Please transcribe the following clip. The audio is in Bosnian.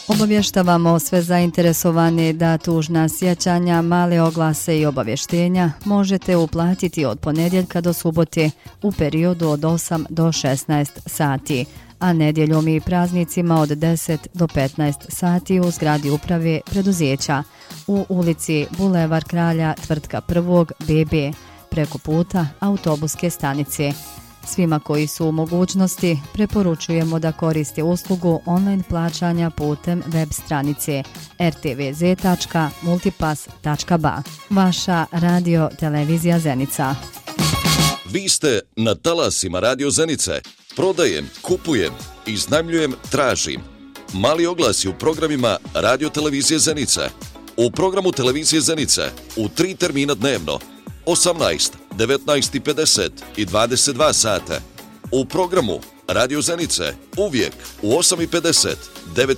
Obavještavamo sve zainteresovane da tužna sjećanja, male oglase i obavještenja možete uplatiti od ponedjeljka do subote u periodu od 8 do 16 sati, a nedjeljom i praznicima od 10 do 15 sati u zgradi uprave preduzeća u ulici Bulevar Kralja, tvrtka 1. BB, preko puta autobuske stanice. Svima koji su u mogućnosti preporučujemo da koriste uslugu online plaćanja putem web stranice rtvz.multipass.ba. Vaša radio televizija Zenica. Vi ste na talasima Radio Zenice. Prodajem, kupujem, iznajmljujem, tražim. Mali oglasi u programima Radio televizije Zenice. U programu televizije Zenice u 3 termina dnevno 18, 19:50 i 22 sata. U programu Radio Zenice uvijek u 8:50,